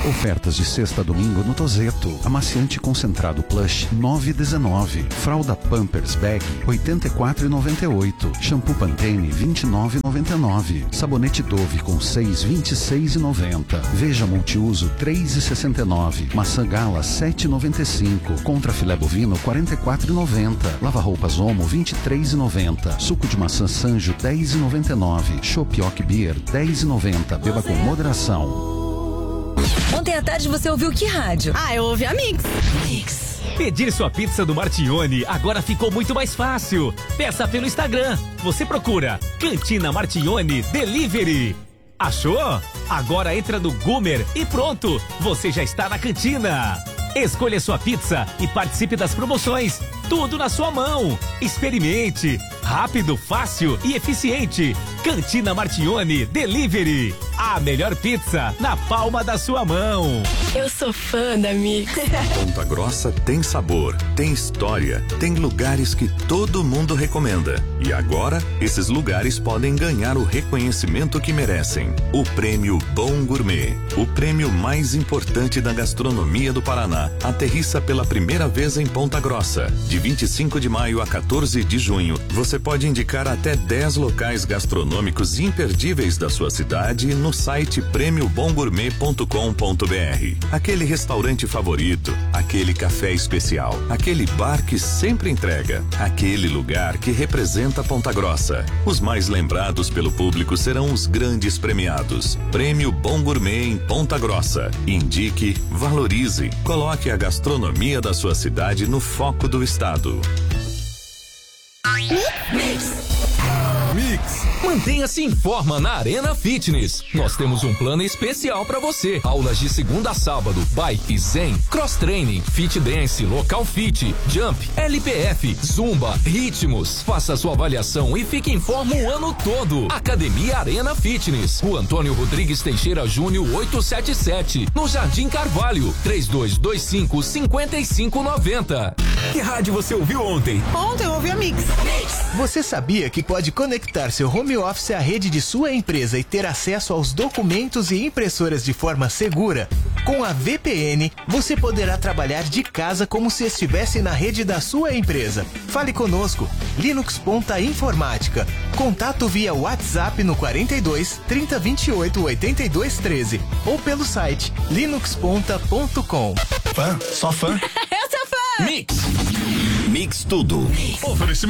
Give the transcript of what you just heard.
Ofertas de sexta a domingo no Tozeto. Amaciante concentrado Plush 9,19. Fralda Pampers Bag 84,98. Shampoo Pantene 29,99. Sabonete Dove com 6 26,90. Veja multiuso 3,69. Maçã Gala 7,95. Contra filé bovino 44,90. Lava roupas Omo 23,90. Suco de maçã Sanjo 10,99. Chopp Ock Beer 10,90. Beba com moderação. Ontem à tarde você ouviu que rádio? Eu ouvi a Mix. Pedir sua pizza do Martione agora ficou muito mais fácil. Peça pelo Instagram. Você procura Cantina Martione Delivery. Achou? Agora entra no Goomer e pronto, você já está na cantina. Escolha sua pizza e participe das promoções. Tudo na sua mão. Experimente. Rápido, fácil e eficiente. Cantina Martione Delivery. A melhor pizza na palma da sua mão. Eu sou fã da Mix. Ponta Grossa tem sabor, tem história, tem lugares que todo mundo recomenda. E agora, esses lugares podem ganhar o reconhecimento que merecem. O Prêmio Bom Gourmet. O prêmio mais importante da gastronomia do Paraná. Aterrissa pela primeira vez em Ponta Grossa. De 25 de maio a 14 de junho, você pode indicar até 10 locais gastronômicos imperdíveis da sua cidade no site prêmiobomgourmet.com.br. Aquele restaurante favorito, aquele café especial, aquele bar que sempre entrega, aquele lugar que representa Ponta Grossa. Os mais lembrados pelo público serão os grandes premiados. Prêmio Bom Gourmet em Ponta Grossa. Indique, valorize, coloque a gastronomia da sua cidade no foco do estado. Mix. Mantenha-se em forma na Arena Fitness. Nós temos um plano especial para você. Aulas de segunda a sábado, bike, zen, cross training, fit dance, local fit, jump, LPF, zumba, ritmos. Faça sua avaliação e fique em forma o ano todo. Academia Arena Fitness. O Antônio Rodrigues Teixeira Júnior 877. No Jardim Carvalho, 3225-5590. Que rádio você ouviu ontem? Ontem eu ouvi a Mix. Você sabia que pode conectar seu home office à rede de sua empresa e ter acesso aos documentos e impressoras de forma segura? Com a VPN, você poderá trabalhar de casa como se estivesse na rede da sua empresa. Fale conosco. Linux Ponta Informática. Contato via WhatsApp no 42 3028 82 13 ou pelo site linuxponta.com. Fã? Só fã? Eu sou fã! Mix. Mix tudo. Oferecimento